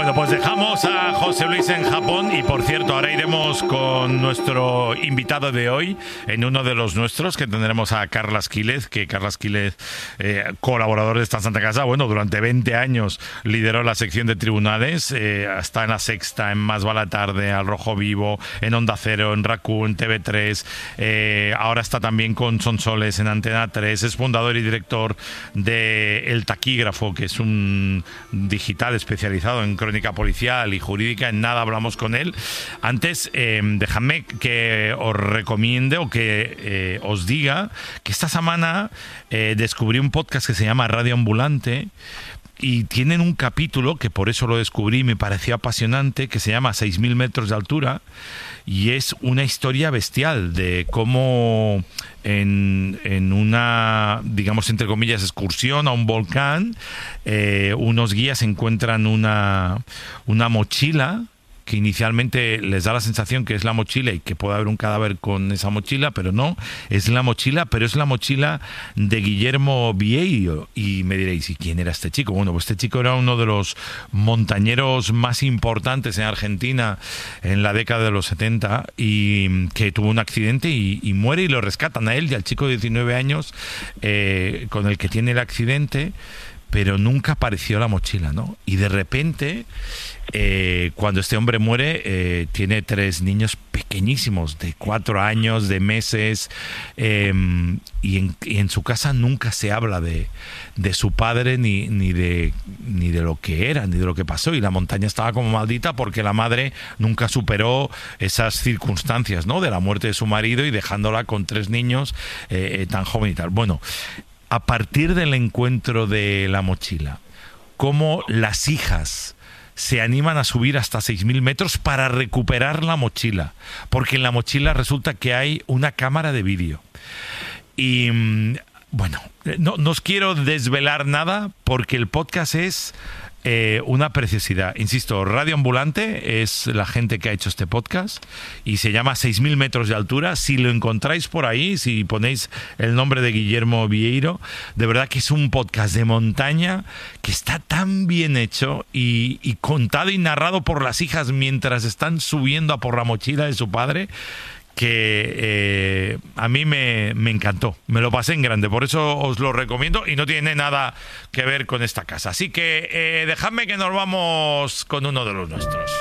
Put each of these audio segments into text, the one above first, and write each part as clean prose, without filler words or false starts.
Bueno, pues dejamos a José Luis en Japón y, por cierto, ahora iremos con nuestro invitado de hoy, en uno de los nuestros, que tendremos a Carlas Quílez, colaborador de esta Santa Casa. Bueno, durante 20 años lideró la sección de tribunales, está en La Sexta, en Más va la tarde, Al Rojo Vivo, en Onda Cero, en RACU, en TV3, ahora está también con Sonsoles en Antena 3, es fundador y director de El Taquígrafo, que es un digital especializado en crónica policial y jurídica. En nada hablamos con él. Antes, dejadme que os recomiende o que os diga que esta semana descubrí un podcast que se llama Radio Ambulante y tienen un capítulo que por eso lo descubrí y me pareció apasionante, que se llama 6.000 metros de altura, y es una historia bestial de cómo en una, digamos, entre comillas, excursión a un volcán, unos guías encuentran una mochila que inicialmente les da la sensación que es la mochila y que puede haber un cadáver con esa mochila, pero no, es la mochila, pero es la mochila de Guillermo Vieiro. Y me diréis, ¿y quién era este chico? Bueno, pues este chico era uno de los montañeros más importantes en Argentina en la década de los 70 y que tuvo un accidente y muere, y lo rescatan a él y al chico de 19 años con el que tiene el accidente, pero nunca apareció la mochila, ¿no? Y de repente, cuando este hombre muere, tiene 3 niños pequeñísimos, de 4 años, de meses, y en su casa nunca se habla de su padre ni de lo que era, ni de lo que pasó, y la montaña estaba como maldita porque la madre nunca superó esas circunstancias, ¿no?, de la muerte de su marido y dejándola con 3 niños tan joven y tal. Bueno, a partir del encuentro de la mochila, cómo las hijas se animan a subir hasta 6.000 metros para recuperar la mochila, porque en la mochila resulta que hay una cámara de vídeo. Y bueno, no os quiero desvelar nada porque el podcast es una preciosidad. Insisto, Radio Ambulante es la gente que ha hecho este podcast y se llama 6.000 metros de altura. Si lo encontráis por ahí, si ponéis el nombre de Guillermo Vieiro, de verdad que es un podcast de montaña que está tan bien hecho y contado y narrado por las hijas mientras están subiendo a por la mochila de su padre, que a mí me encantó, me lo pasé en grande, por eso os lo recomiendo y no tiene nada que ver con esta casa. Así que dejadme que nos vamos con uno de los nuestros.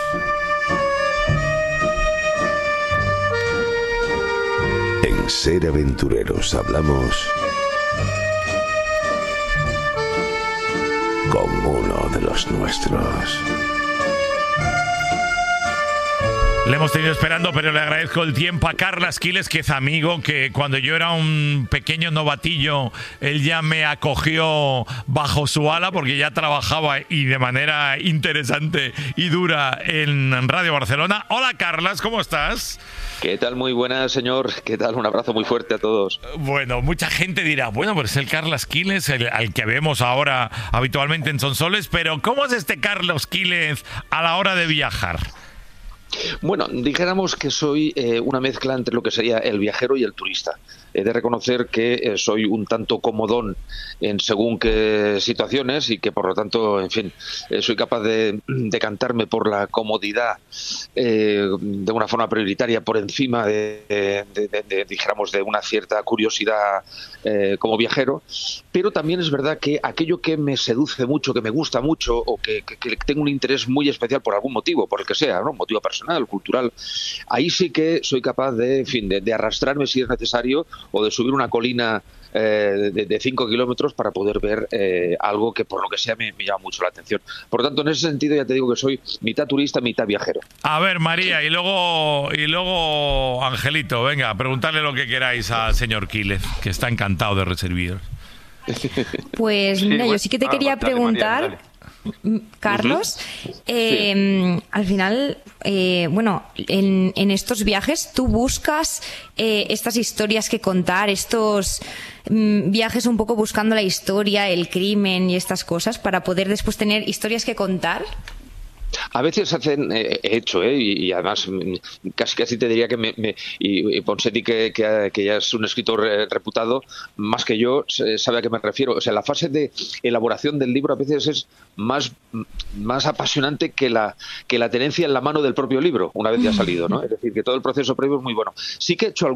En Ser Aventureros hablamos con uno de los nuestros. Le hemos tenido esperando, pero le agradezco el tiempo a Carlas Quílez, que es amigo, que cuando yo era un pequeño novatillo, él ya me acogió bajo su ala porque ya trabajaba y de manera interesante y dura en Radio Barcelona. Hola Carlas, ¿cómo estás? ¿Qué tal? Muy buenas, señor. ¿Qué tal? Un abrazo muy fuerte a todos. Bueno, mucha gente dirá, bueno, pues es el Carlas Quílez, al que vemos ahora habitualmente en Sonsoles, pero ¿cómo es este Carlas Quílez a la hora de viajar? Bueno, dijéramos que soy una mezcla entre lo que sería el viajero y el turista. He de reconocer que soy un tanto comodón en según qué situaciones y que por lo tanto, en fin, soy capaz de decantarme por la comodidad de una forma prioritaria por encima dijéramos, de una cierta curiosidad como viajero. Pero también es verdad que aquello que me seduce mucho, que me gusta mucho o que tengo un interés muy especial por algún motivo, por el que sea, ¿no?, motivo personal, cultural, ahí sí que soy capaz de, en fin, de arrastrarme si es necesario o de subir una colina de 5 kilómetros para poder ver algo que por lo que sea me llama mucho la atención. Por lo tanto, en ese sentido ya te digo que soy mitad turista, mitad viajero. A ver, María, y luego Angelito, venga, preguntarle lo que queráis al señor Quílez, que está encantado de recibir. Pues mira, yo sí que te quería preguntar, María, Carlos, al final, bueno, en estos viajes tú buscas estas historias que contar, estos viajes un poco buscando la historia, el crimen y estas cosas para poder después tener historias que contar. A veces he hecho, y además casi te diría que y Ponseti, que ya es un escritor reputado, más que yo, sabe a qué me refiero. O sea, la fase de elaboración del libro a veces es más apasionante que la tenencia en la mano del propio libro, una vez ya ha salido, ¿no? Es decir, que todo el proceso previo es muy bueno. Sí que he hecho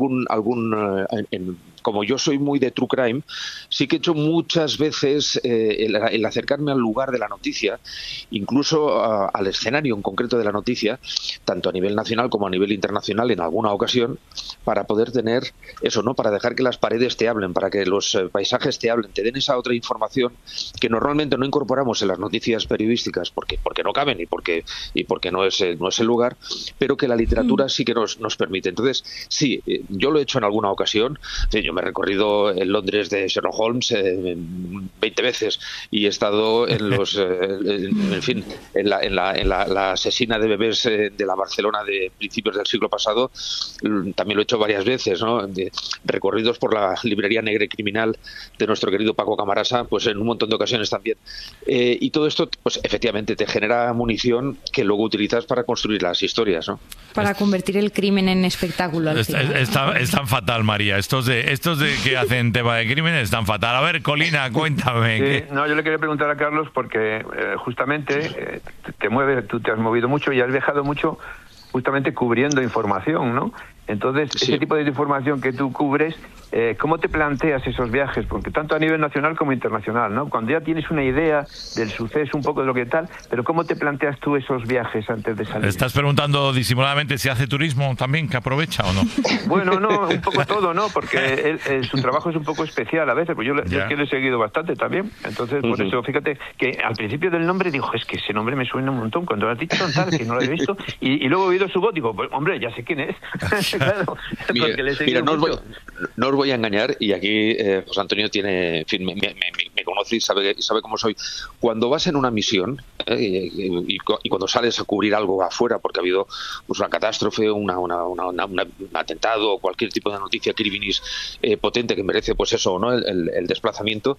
como yo soy muy de true crime, sí que he hecho muchas veces el acercarme al lugar de la noticia, incluso al escenario en concreto de la noticia, tanto a nivel nacional como a nivel internacional en alguna ocasión, para poder tener eso, ¿no? Para dejar que las paredes te hablen, para que los paisajes te hablen, te den esa otra información que normalmente no incorporamos en las noticias periodísticas porque no caben y porque no es el lugar, pero que la literatura sí que nos permite. Entonces, sí, yo lo he hecho en alguna ocasión. Sí, yo me he recorrido en Londres de Sherlock Holmes 20 veces y he estado en los en la asesina de bebés de la Barcelona de principios del siglo pasado. También lo he hecho varias veces, ¿no? Recorridos por la librería negra y criminal de nuestro querido Paco Camarasa, pues en un montón de ocasiones también. Y todo esto, pues efectivamente te genera munición que luego utilizas para construir las historias, ¿no? Para convertir el crimen en espectáculo. Es tan fatal, María. Estos de que hacen tema de crimen es tan fatal. A ver, Colina, cuéntame. Sí, no, yo le quería preguntar a Carlos porque justamente tú te has movido mucho y has viajado mucho justamente cubriendo información, ¿no? Entonces, sí. Ese tipo de información que tú cubres, ¿cómo te planteas esos viajes? Porque tanto a nivel nacional como internacional, ¿no? Cuando ya tienes una idea del suceso, un poco de lo que tal, pero ¿cómo te planteas tú esos viajes antes de salir? ¿Estás preguntando disimuladamente si hace turismo también, que aprovecha o no? Bueno, no, un poco todo, ¿no? Porque su trabajo es un poco especial a veces, pues yo es que lo he seguido bastante también. Entonces, por eso, fíjate que al principio del nombre digo, es que ese nombre me suena un montón. Cuando lo has dicho tal, que no lo he visto, y luego he oído su voz, digo, pues, hombre, ya sé quién es. Claro, mira, no os voy a engañar, y aquí José Antonio tiene, en fin, me conoce y sabe cómo soy. Cuando vas en una misión y cuando sales a cubrir algo afuera, porque ha habido pues, una catástrofe, un atentado o cualquier tipo de noticia criminis potente que merece, pues eso, ¿no? El desplazamiento.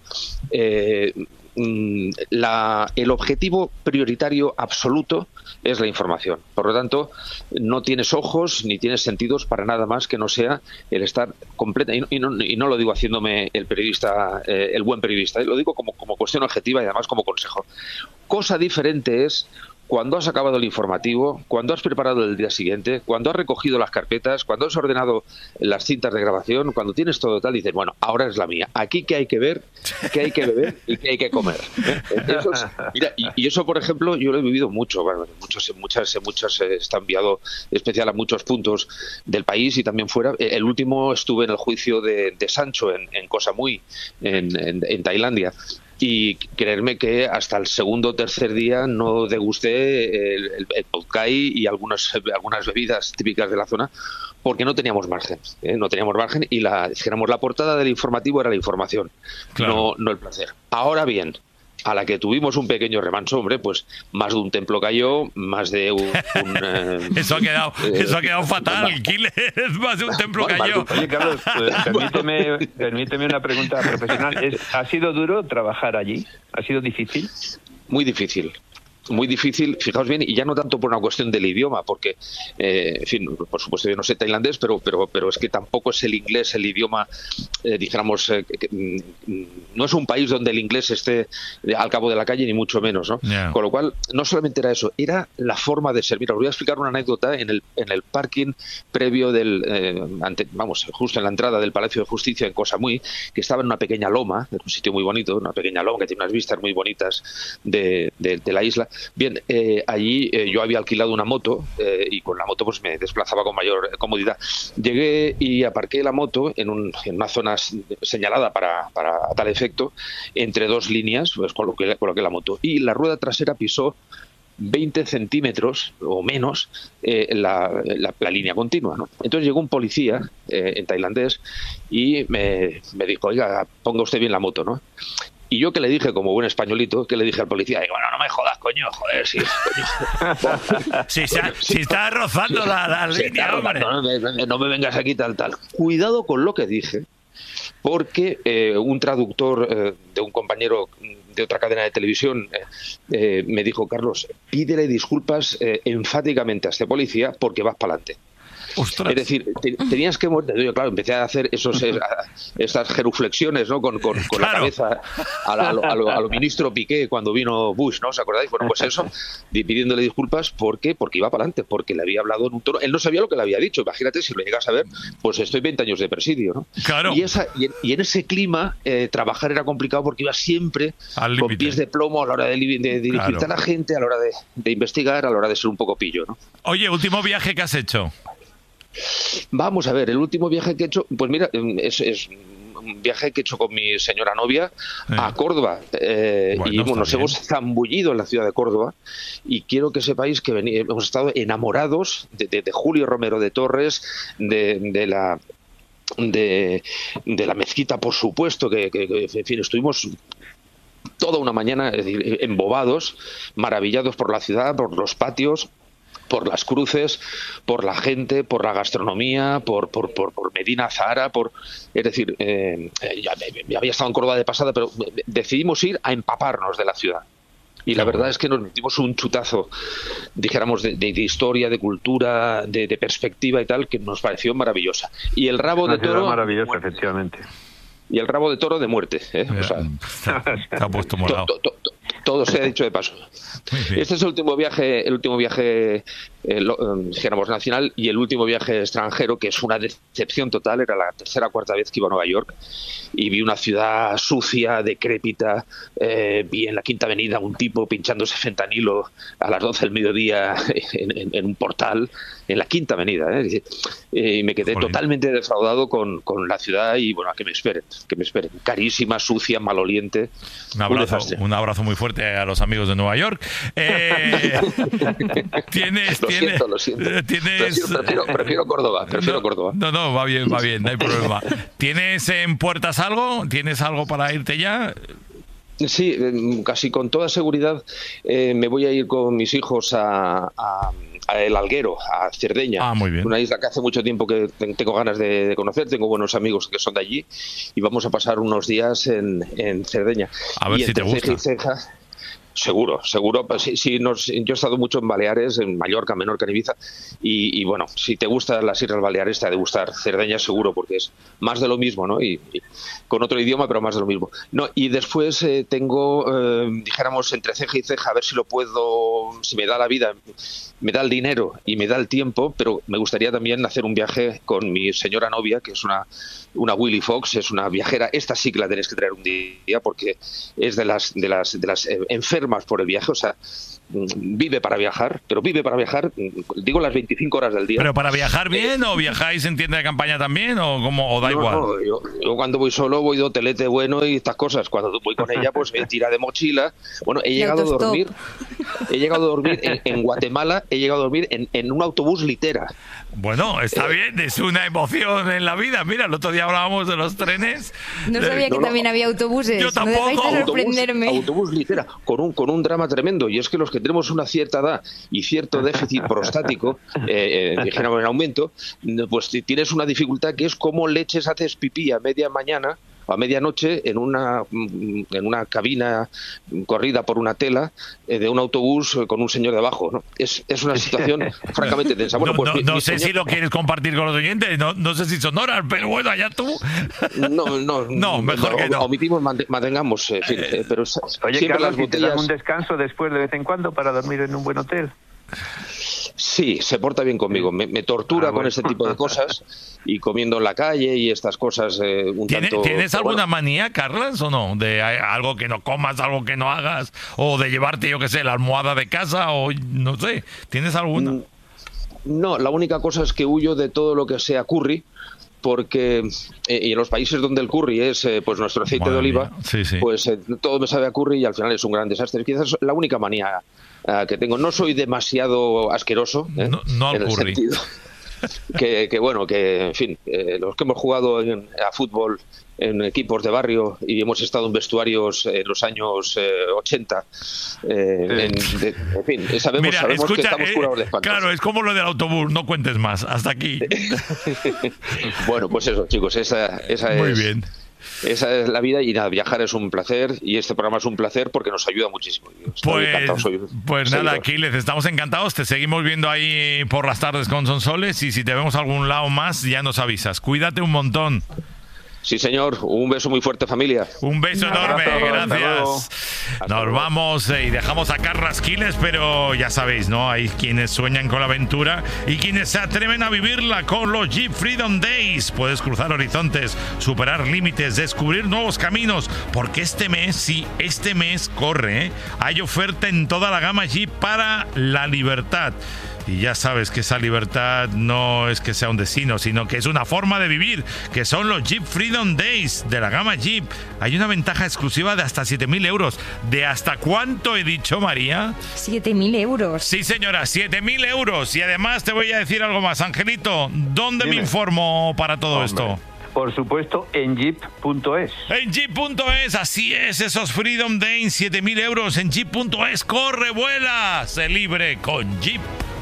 El objetivo prioritario absoluto es la información. Por lo tanto, no tienes ojos ni tienes sentidos para nada más que no sea el estar completa. Y no lo digo haciéndome el periodista, el buen periodista, lo digo como cuestión objetiva y además como consejo. Cosa diferente es cuando has acabado el informativo, cuando has preparado el día siguiente, cuando has recogido las carpetas, cuando has ordenado las cintas de grabación, cuando tienes todo tal, dices, bueno, ahora es la mía. Aquí qué hay que ver, qué hay que beber y qué hay que comer. Mira, y eso, por ejemplo, yo lo he vivido mucho. Bueno, muchas está enviado especial a muchos puntos del país y también fuera. El último estuve en el juicio de Sancho en Koh Samui, en Tailandia. Y creerme que hasta el segundo o tercer día no degusté el pad thai y algunas bebidas típicas de la zona porque no teníamos margen, y la portada del informativo era la información, claro. no el placer. Ahora bien, a la que tuvimos un pequeño remanso, hombre, pues más de un templo cayó, más de un eso ha quedado fatal, Quiles, más de un templo cayó. Oye, Carlos, permíteme una pregunta profesional. ¿Ha sido duro trabajar allí? ¿Ha sido difícil? Muy difícil. Muy difícil, fijaos bien, y ya no tanto por una cuestión del idioma, porque, en fin, por supuesto yo no sé tailandés, pero es que tampoco es el inglés el idioma, dijéramos, no es un país donde el inglés esté al cabo de la calle, ni mucho menos, ¿no? Yeah. Con lo cual, no solamente era eso, era la forma de ser. Mira, os voy a explicar una anécdota en el parking previo justo en la entrada del Palacio de Justicia en Koh Samui, que estaba en una pequeña loma, en un sitio muy bonito, una pequeña loma que tiene unas vistas muy bonitas de la isla. Bien, allí yo había alquilado una moto y con la moto pues me desplazaba con mayor comodidad. Llegué y aparqué la moto en una zona señalada para tal efecto, entre dos líneas, pues coloqué la moto y la rueda trasera pisó 20 centímetros o menos la línea continua, ¿no? Entonces llegó un policía en tailandés y me dijo, oiga, ponga usted bien la moto, ¿no? Y yo que le dije, como buen españolito, que le dije al policía, digo, no me jodas, coño, joder, sí, coño. si está rozando la línea, hombre. No me vengas aquí tal. Cuidado con lo que dije, porque un traductor de un compañero de otra cadena de televisión me dijo: Carlos, pídele disculpas enfáticamente a este policía porque vas para adelante. ¡Ostras! Es decir, tenías que... Yo, claro, empecé a hacer esas genuflexiones, ¿no? Con claro, la cabeza a lo ministro Piqué cuando vino Bush, ¿no? ¿Os acordáis? Bueno, pues eso, pidiéndole disculpas porque iba para adelante, porque le había hablado en un tono... Él no sabía lo que le había dicho. Imagínate, si lo llegas a ver, pues estoy 20 años de presidio, ¿no? Claro. Y en ese clima trabajar era complicado porque iba siempre con pies de plomo a la hora de dirigirte a la gente, a la hora de investigar, a la hora de ser un poco pillo, ¿no? Oye, último viaje que has hecho. Vamos a ver, el último viaje que he hecho, pues mira, es un viaje que he hecho con mi señora novia a Córdoba. Y nos hemos zambullido en la ciudad de Córdoba, y quiero que sepáis que hemos estado enamorados de Julio Romero de Torres, de la mezquita, por supuesto, que en fin, estuvimos toda una mañana, es decir, embobados, maravillados por la ciudad, por los patios, por las cruces, por la gente, por la gastronomía, por Medina Zahara, es decir, ya había estado en Córdoba de pasada, pero decidimos ir a empaparnos de la ciudad. Y la verdad es que nos metimos un chutazo, dijéramos, de historia, de cultura, de perspectiva y tal, que nos pareció maravillosa. Y el rabo de toro... maravillosa, efectivamente. Y el rabo de toro de muerte, ¿eh? O sea, te ha puesto morado. Todo se ha dicho de paso. Este es el último viaje, dijéramos, nacional, y el último viaje extranjero, que es una decepción total. Era la tercera o cuarta vez que iba a Nueva York y vi una ciudad sucia, decrépita. Vi en la Quinta Avenida un tipo pinchándose fentanilo a las 12 del mediodía en un portal en la Quinta Avenida, y me quedé totalmente defraudado con la ciudad. Y bueno, que me esperen, carísima, sucia, maloliente. Un abrazo muy fuerte a los amigos de Nueva York. Lo siento. Prefiero Córdoba. No, va bien, no hay problema. ¿Tienes en puertas algo? ¿Tienes algo para irte ya? Sí, casi con toda seguridad me voy a ir con mis hijos a El Alguero, a Cerdeña. Muy bien. Una isla que hace mucho tiempo que tengo ganas de conocer. Tengo buenos amigos que son de allí y vamos a pasar unos días en Cerdeña. A ver si te gusta. Seguro. Yo he estado mucho en Baleares, en Mallorca, Menorca, en Ibiza, y bueno, si te gustan las Islas Baleares, te ha de gustar Cerdeña seguro, porque es más de lo mismo, ¿no? Y con otro idioma, pero más de lo mismo. No, y después tengo, dijéramos, entre ceja y ceja, a ver si lo puedo, si me da la vida, me da el dinero y me da el tiempo, pero me gustaría también hacer un viaje con mi señora novia, que es una Willy Fox, es una viajera. Esta sí que la tenéis que traer un día, porque es de las enfermas por el viaje. O sea, vive para viajar, digo, las 25 horas del día. ¿Pero para viajar bien o viajáis en tienda de campaña también o da igual? No, yo cuando voy solo voy de hotelete bueno y estas cosas. Cuando voy con ella, pues me tira de mochila. Bueno, he llegado a dormir en Guatemala, he llegado a dormir en un autobús litera. Bueno, está bien, es una emoción en la vida. Mira, el otro día hablábamos de los trenes. No sabía que también había autobuses. Yo tampoco. No dejáis de sorprenderme. Autobús litera, con un drama tremendo. Y es que los que tenemos una cierta edad y cierto déficit prostático, dijéramos, en aumento, pues tienes una dificultad que es cómo leches haces pipí a media mañana a medianoche en una cabina corrida por una tela de un autobús con un señor debajo, ¿no? Es una situación francamente tensa. Bueno, pues no sé si lo quieres compartir con los oyentes, no sé si son horas, pero bueno, allá tú. No, mejor que no. Omitimos, mantengamos, en fin, pero oye, Carlos, ¿te dan un descanso después de vez en cuando para dormir en un buen hotel? Sí, se porta bien conmigo. Me tortura con este tipo de cosas, y comiendo en la calle y estas cosas tanto... ¿Tienes alguna manía, Carlas, o no? De algo que no comas, algo que no hagas, o de llevarte, yo qué sé, la almohada de casa, o no sé, ¿tienes alguna? No, la única cosa es que huyo de todo lo que sea curry, porque y en los países donde el curry es pues nuestro aceite de oliva, sí. Pues todo me sabe a curry y al final es un gran desastre. Quizás la única manía que tengo. No soy demasiado asqueroso, no al en el curry. sentido que bueno, que en fin, los que hemos jugado a fútbol en equipos de barrio y hemos estado en vestuarios en los años 80, en fin, sabemos escucha, que estamos curados de espantos. Claro, es como lo del autobús, no cuentes más, hasta aquí. Bueno, pues eso, chicos, esa Muy es bien. Esa es la vida y nada, viajar es un placer y este programa es un placer porque nos ayuda muchísimo. Pues nada, Aquiles, estamos encantados, te seguimos viendo ahí por las tardes con Sonsoles y si te vemos a algún lado más ya nos avisas. Cuídate un montón. Sí, señor. Un beso muy fuerte, familia. Un beso enorme, gracias. Nos vamos y dejamos a Carlos Aquiles, pero ya sabéis, ¿no? Hay quienes sueñan con la aventura y quienes se atreven a vivirla con los Jeep Freedom Days. Puedes cruzar horizontes, superar límites, descubrir nuevos caminos, porque este mes corre, ¿eh? Hay oferta en toda la gama Jeep para la libertad. Y ya sabes que esa libertad no es que sea un destino, sino que es una forma de vivir, que son los Jeep Freedom Days de la gama Jeep. Hay una ventaja exclusiva de hasta 7.000 euros. ¿De hasta cuánto he dicho, María? 7.000 euros. Sí, señora, 7.000 euros. Y además te voy a decir algo más. Angelito, ¿dónde me informo para todo esto? Por supuesto, en jeep.es. En jeep.es, así es, esos Freedom Days, 7.000 euros en jeep.es. Corre, vuela, sé libre con Jeep.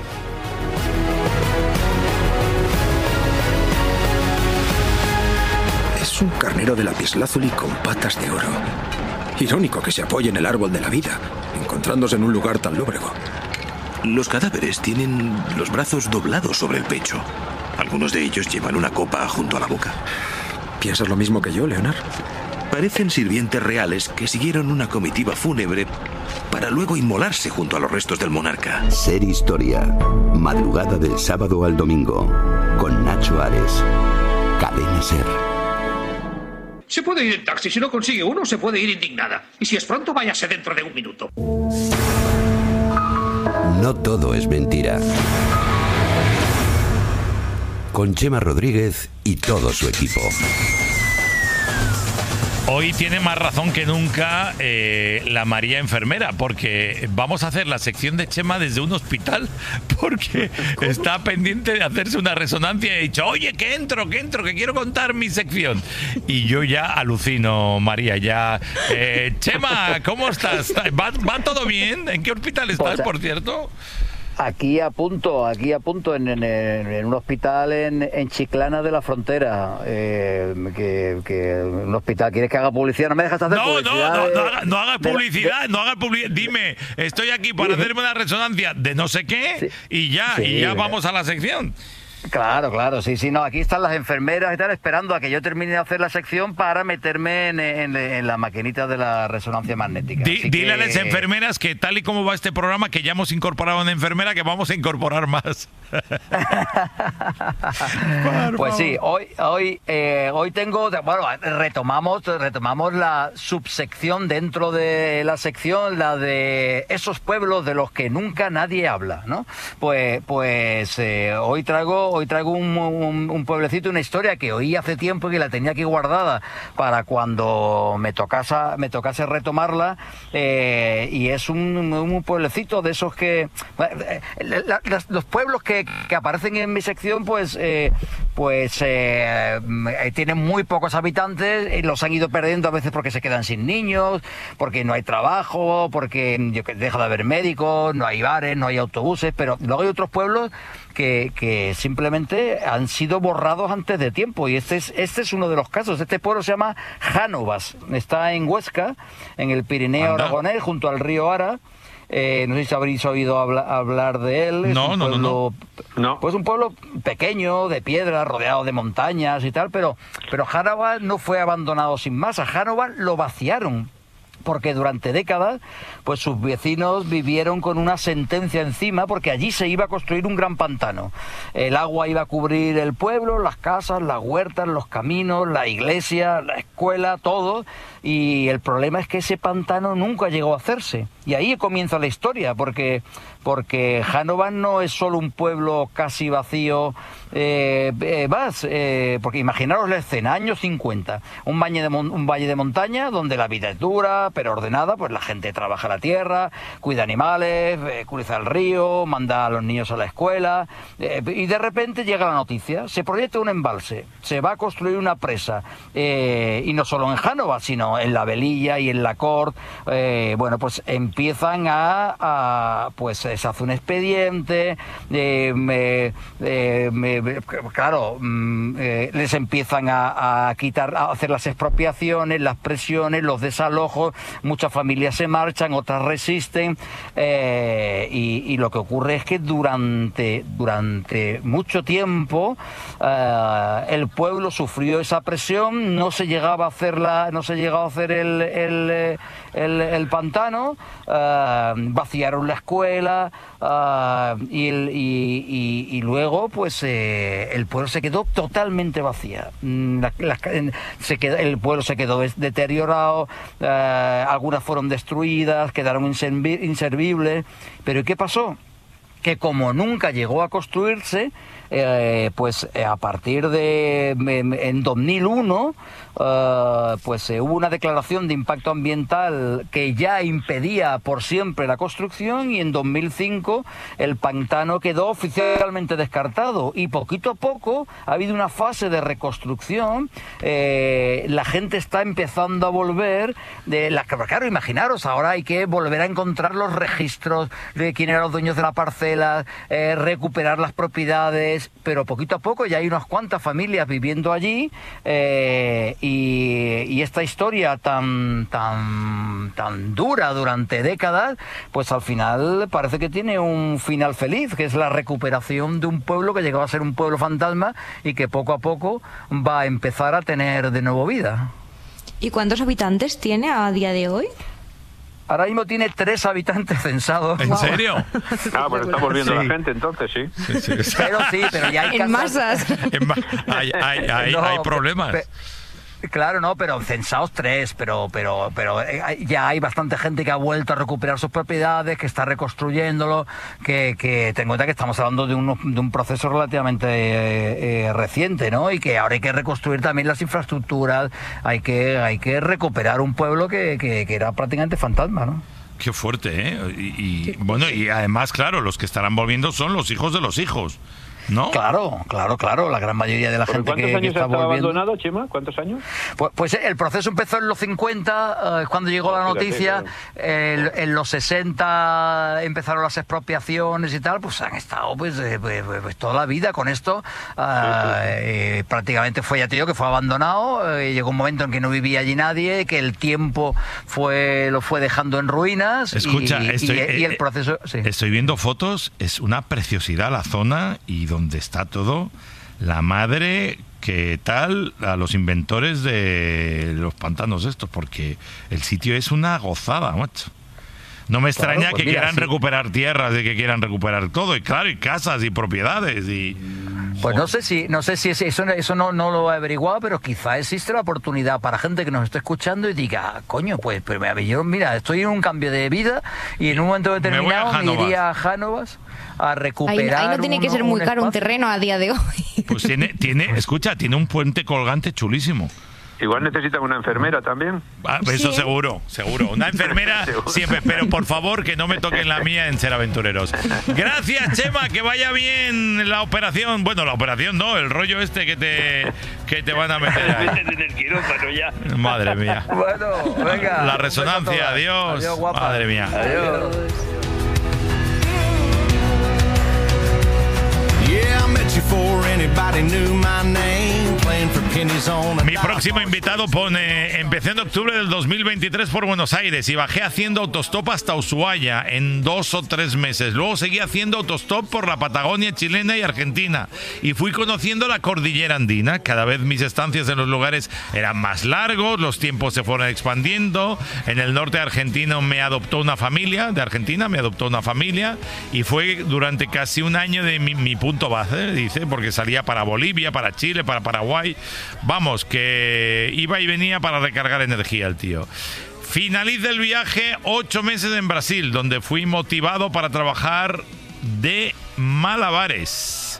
Es un carnero de lapislázuli con patas de oro. Irónico que se apoye en el árbol de la vida, encontrándose en un lugar tan lóbrego. Los cadáveres tienen los brazos doblados sobre el pecho. Algunos de ellos llevan una copa junto a la boca. ¿Piensas lo mismo que yo, Leonard? Parecen sirvientes reales que siguieron una comitiva fúnebre para luego inmolarse junto a los restos del monarca. Ser Historia. Madrugada del sábado al domingo. Con Nacho Ares. Cadena Ser. Se puede ir en taxi. Si no consigue uno, se puede ir indignada. Y si es pronto, váyase dentro de un minuto. No todo es mentira. Con Chema Rodríguez y todo su equipo. Hoy tiene más razón que nunca la María enfermera, porque vamos a hacer la sección de Chema desde un hospital, porque está pendiente de hacerse una resonancia y ha dicho, oye, que entro, que quiero contar mi sección. Y yo ya alucino, María, ya. Chema, ¿cómo estás? ¿Va todo bien? ¿En qué hospital estás, por cierto? Aquí a punto en un hospital en Chiclana de la Frontera, que un hospital. ¿Quieres que haga publicidad? No me dejas hacer publicidad. No haga publicidad. Dime, estoy aquí para hacerme una resonancia de no sé qué y ya vamos a la sección. Claro, sí, no, aquí están las enfermeras y tal, esperando a que yo termine de hacer la sección para meterme en la maquinita de la resonancia magnética. Dile a las enfermeras que tal y como va este programa, que ya hemos incorporado una enfermera, que vamos a incorporar más. Pues sí, hoy tengo, bueno, retomamos la subsección dentro de la sección, la de esos pueblos de los que nunca nadie habla, ¿no? Pues hoy traigo un pueblecito, una historia que oí hace tiempo y que la tenía aquí guardada para cuando me tocase retomarla, y es un pueblecito de esos que los pueblos que aparecen en mi sección pues tienen muy pocos habitantes, los han ido perdiendo a veces porque se quedan sin niños, porque no hay trabajo, porque deja de haber médicos, no hay bares, no hay autobuses, pero luego hay otros pueblos que simplemente han sido borrados antes de tiempo, y este es uno de los casos. Este pueblo se llama Jánovas, está en Huesca, en el Pirineo aragonés, junto al río Ara. No sé si habréis oído hablar de él. No. Pues un pueblo pequeño, de piedra, rodeado de montañas y tal, pero Jánovas no fue abandonado sin más. A Jánovas lo vaciaron, porque durante décadas pues sus vecinos vivieron con una sentencia encima, porque allí se iba a construir un gran pantano. El agua iba a cubrir el pueblo, las casas, las huertas, los caminos, la iglesia, la escuela, todo, y el problema es que ese pantano nunca llegó a hacerse. Y ahí comienza la historia, porque Jánovas no es solo un pueblo casi vacío, porque imaginaros la escena, años 50, un valle de montaña donde la vida es dura, pero ordenada, pues la gente trabaja la tierra, cuida animales, cruza el río, manda a los niños a la escuela, y de repente llega la noticia, se proyecta un embalse, se va a construir una presa, y no solo en Jánovas, sino en La Velilla y en La Cort. Bueno, pues empiezan pues se hace un expediente, claro, les empiezan a quitar, a hacer las expropiaciones, las presiones, los desalojos, muchas familias se marchan, otras resisten, y lo que ocurre es que durante mucho tiempo el pueblo sufrió esa presión, no se llegaba a hacer el pantano, vaciaron la escuela, y luego pues el pueblo se quedó totalmente vacía. El pueblo se quedó deteriorado, algunas fueron destruidas, quedaron inservibles. Pero ¿qué pasó? Que como nunca llegó a construirse, pues a partir de en 2001 pues hubo una declaración de impacto ambiental que ya impedía por siempre la construcción, y en 2005 el pantano quedó oficialmente descartado, y poquito a poco ha habido una fase de reconstrucción. La gente está empezando a volver claro, imaginaros, ahora hay que volver a encontrar los registros de quién eran los dueños de la parcela, recuperar las propiedades, pero poquito a poco ya hay unas cuantas familias viviendo allí, y esta historia tan dura durante décadas, pues al final parece que tiene un final feliz, que es la recuperación de un pueblo que llegaba a ser un pueblo fantasma y que poco a poco va a empezar a tener de nuevo vida. ¿Y cuántos habitantes tiene a día de hoy? Ahora mismo tiene 3 habitantes censados. ¿En serio? Pero está volviendo la gente, entonces, sí. Pero ya hay en masas. Hay problemas. Claro, no, pero censados 3, pero ya hay bastante gente que ha vuelto a recuperar sus propiedades, que está reconstruyéndolo, que ten en cuenta que estamos hablando de un proceso relativamente reciente, ¿no? Y que ahora hay que reconstruir también las infraestructuras, hay que recuperar un pueblo que era prácticamente fantasma, ¿no? Qué fuerte, ¿eh? Y además, claro, los que estarán volviendo son los hijos de los hijos, ¿no? Claro, la gran mayoría de la gente que está volviendo. Abandonado, Chema? ¿Cuántos años? Pues el proceso empezó en los 50, cuando llegó la noticia. En los 60 empezaron las expropiaciones y tal, pues han estado pues toda la vida con esto. Prácticamente fue, ya te digo, que fue abandonado. Llegó un momento en que no vivía allí nadie, que el tiempo lo fue dejando en ruinas. Escucha, y el proceso... Sí. Estoy viendo fotos, es una preciosidad la zona, y donde está todo, la madre que tal a los inventores de los pantanos estos, porque el sitio es una gozada, macho. No me extraña que quieran recuperar tierras, de que quieran recuperar todo, y claro, y casas y propiedades y... Pues no sé si eso no lo he averiguado, pero quizá existe la oportunidad para gente que nos esté escuchando y diga, coño, pues yo, mira, estoy en un cambio de vida y en un momento determinado me iría a Jánovas a recuperar. Ahí no tiene que ser muy caro un terreno a día de hoy. Pues tiene un puente colgante chulísimo. Igual necesitan una enfermera también. Eso seguro. Una enfermera siempre, pero por favor que no me toquen la mía en Ser Aventureros. Gracias, Chema, que vaya bien la operación. Bueno, la operación no, el rollo este que te van a meter ahí. En el quirófano ya. Madre mía. Bueno, venga. La resonancia, adiós. Adiós, guapa. Madre mía. Adiós. Mi próximo invitado pone: empecé en octubre del 2023 por Buenos Aires y bajé haciendo autostop hasta Ushuaia en 2 o 3 meses. Luego seguí haciendo autostop por la Patagonia chilena y Argentina y fui conociendo la cordillera andina. Cada vez mis estancias en los lugares eran más largos, los tiempos se fueron expandiendo. En el norte argentino me adoptó una familia, y fue durante casi un año de mi punto base, dice, porque salía para Bolivia, para Chile, para Paraguay. Vamos, que iba y venía para recargar energía el tío. Finaliza el viaje 8 meses en Brasil, donde fui motivado para trabajar de malabares.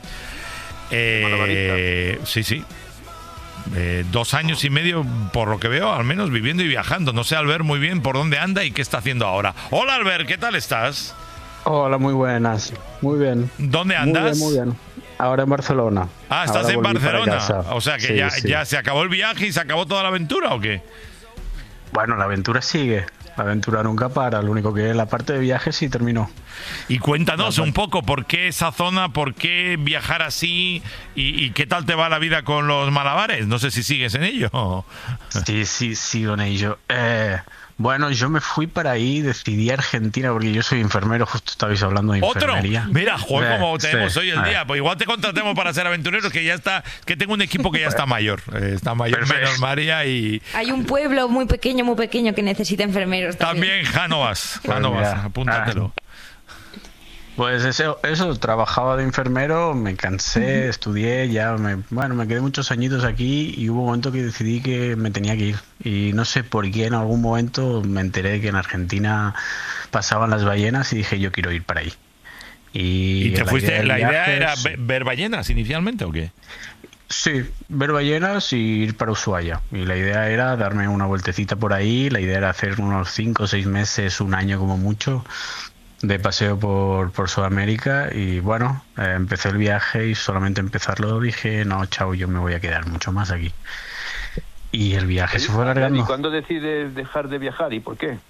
Sí. 2 años y medio, por lo que veo, al menos viviendo y viajando. No sé, Albert, muy bien por dónde anda y qué está haciendo ahora. Hola, Albert, ¿qué tal estás? Hola, muy buenas. Muy bien. ¿Dónde andas? Muy bien. Ahora en Barcelona. ¿Estás en Barcelona? O sea que sí. ya se acabó el viaje y se acabó toda la aventura, ¿o qué? Bueno, la aventura sigue. La aventura nunca para. Lo único que la parte de viaje sí terminó. Y cuéntanos un poco por qué esa zona, por qué viajar así y qué tal te va la vida con los malabares. No sé si sigues en ello. Sí, sigo en ello. Bueno, yo me fui para ahí, decidí Argentina porque yo soy enfermero, justo estabais hablando de enfermería. ¿Otro? Mira, joder, como tenemos hoy el día. Pues igual te contratemos para ser aventureros, que ya está, que tengo un equipo que ya está mayor. Está mayor menos María y... Hay un pueblo muy pequeño que necesita enfermeros también. También Jánovas, apúntatelo. Pues eso, trabajaba de enfermero, me cansé, estudié, me quedé muchos añitos aquí y hubo un momento que decidí que me tenía que ir. Y no sé por qué en algún momento me enteré que en Argentina pasaban las ballenas y dije, yo quiero ir para ahí. ¿Y te fuiste? ¿La idea era ver ballenas inicialmente o qué? Sí, ver ballenas y ir para Ushuaia. Y la idea era darme una vueltecita por ahí, la idea era hacer unos 5 o 6 meses, un año como mucho, de paseo por Sudamérica. Y bueno, empecé el viaje y solamente empezarlo dije, no, chao, yo me voy a quedar mucho más aquí. Y el viaje se fue alargando. ¿Y cuándo decides dejar de viajar y por qué?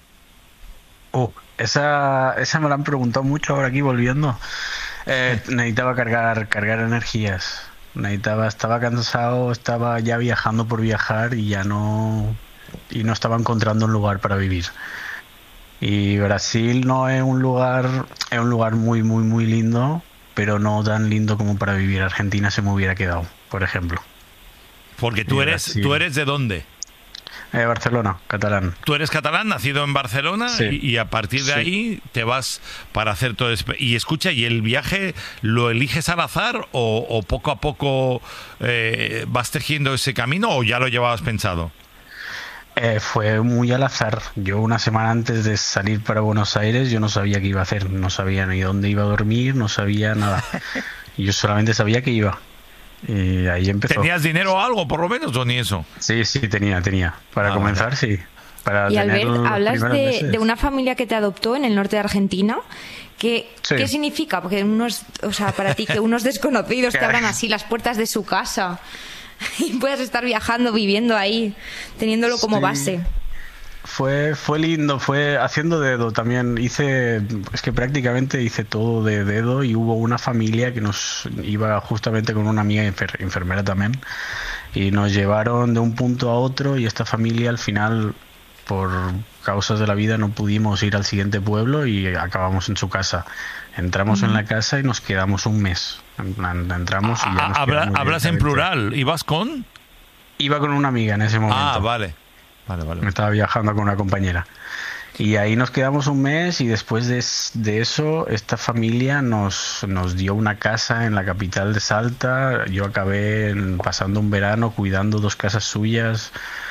Esa me la han preguntado mucho ahora aquí volviendo. Necesitaba cargar energías. Estaba cansado, estaba ya viajando por viajar y no estaba encontrando un lugar para vivir. Y Brasil no es un lugar muy muy muy lindo, pero no tan lindo como para vivir. Argentina se me hubiera quedado, por ejemplo. Porque tú eres ¿de dónde? Barcelona, catalán. Tú eres catalán, nacido en Barcelona, sí. y a partir de ahí te vas para hacer todo eso. Y escucha, ¿y el viaje lo eliges al azar o poco a poco vas tejiendo ese camino o ya lo llevabas pensado? Fue muy al azar. Yo una semana antes de salir para Buenos Aires yo no sabía qué iba a hacer, no sabía ni dónde iba a dormir, no sabía nada. Yo solamente sabía que iba. Y ahí empezó. ¿Tenías dinero o algo, por lo menos, o ni eso? Sí, tenía. Para comenzar, vale. Sí. Y Albert, hablas de una familia que te adoptó en el norte de Argentina. ¿Qué significa? Porque para ti, que unos desconocidos te abran así las puertas de su casa y puedas estar viajando, viviendo ahí, teniéndolo como base. Fue lindo, fue haciendo dedo también. Prácticamente hice todo de dedo y hubo una familia que nos iba justamente con una amiga enfermera también y nos llevaron de un punto a otro y esta familia al final, por causas de la vida, no pudimos ir al siguiente pueblo y acabamos en su casa. Entramos en la casa y nos quedamos un mes. Entramos y ya nos quedamos. ¿Hablas en plural? ¿Ibas con? Iba con una amiga en ese momento. Ah, vale. Me estaba viajando con una compañera. Y ahí nos quedamos un mes y después de eso esta familia nos dio una casa en la capital de Salta. Yo acabé pasando un verano cuidando 2 casas suyas.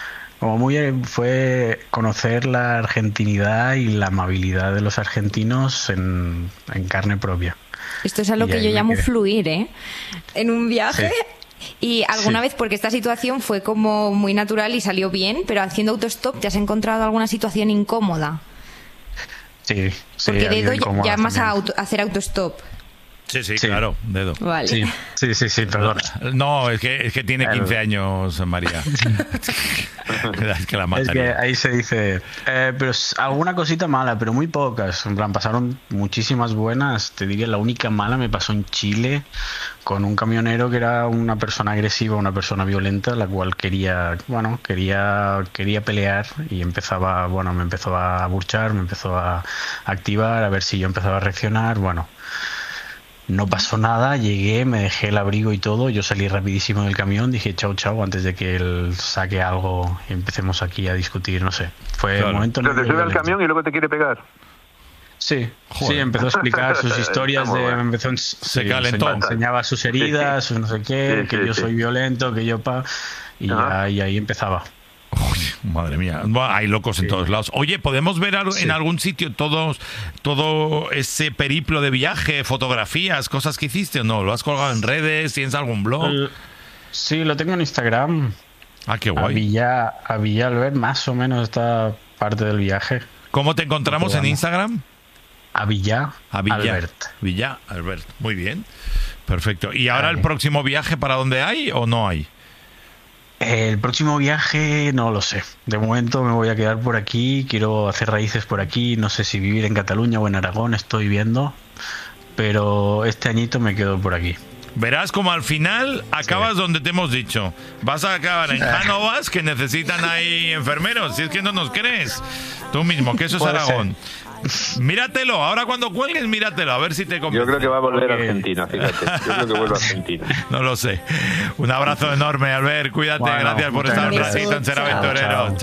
Fue conocer la argentinidad y la amabilidad de los argentinos en carne propia. Esto es a lo que yo llamo fluir, en un viaje. Sí. Y alguna vez, porque esta situación fue como muy natural y salió bien, pero haciendo autostop, ¿te has encontrado alguna situación incómoda? Sí. Porque dedo llamas a hacer autostop. Sí, claro, dedo. Vale. Sí, perdón. No, es que tiene 15 años, María. Es que la mataría. Es que ahí se dice... pero alguna cosita mala, pero muy pocas. En plan, pasaron muchísimas buenas. Te diría, la única mala me pasó en Chile con un camionero que era una persona agresiva, una persona violenta, la cual quería pelear y me empezó a abuchar, me empezó a activar, a ver si yo empezaba a reaccionar. No pasó nada, llegué, me dejé el abrigo y todo, yo salí rapidísimo del camión, dije chao antes de que él saque algo y empecemos aquí a discutir, no sé. Fue un momento... Pero te sube al camión y luego te quiere pegar. Sí, empezó a explicar sus historias, se calentó. Enseñaba sus heridas, no sé qué, que yo soy violento, que yo y ahí empezaba. Uy, madre mía, hay locos en todos lados. Oye, ¿podemos ver en algún sitio todo ese periplo de viaje, fotografías, cosas que hiciste o no? ¿Lo has colgado en redes? ¿Tienes algún blog? Sí, lo tengo en Instagram. Ah, qué guay. A Villa Albert, más o menos esta parte del viaje. ¿Cómo te encontramos en Instagram? A Villa Albert. Villa Albert, muy bien. Perfecto. ¿Y ahora el próximo viaje para dónde hay o no hay? El próximo viaje no lo sé. De momento me voy a quedar por aquí, quiero hacer raíces por aquí, no sé si vivir en Cataluña o en Aragón, estoy viendo, pero este añito me quedo por aquí. Verás como al final acabas donde te hemos dicho. Vas a acabar en Cánovas, que necesitan ahí enfermeros, si es que no nos crees. Tú mismo, que eso es Aragón. Míratelo, ahora cuando cuelgues, míratelo, a ver si te convence. Yo creo que va a volver a Argentina, fíjate. Yo creo que vuelve a Argentina. No lo sé. Un abrazo enorme, Albert, cuídate, gracias por estar un ratito en Ser Aventurero.